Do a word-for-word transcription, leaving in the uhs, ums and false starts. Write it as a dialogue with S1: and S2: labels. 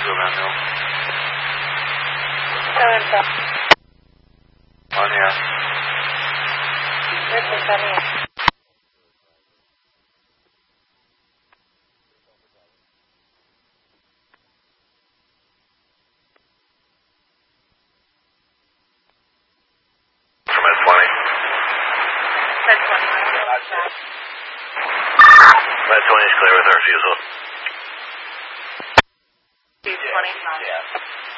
S1: Go downhill.
S2: Seven five.
S1: On here.
S2: Richard, come here.
S1: From at twenty.
S2: ten twenty.
S1: At twenty is clear with our refusal.
S2: two twenty.
S1: Yeah.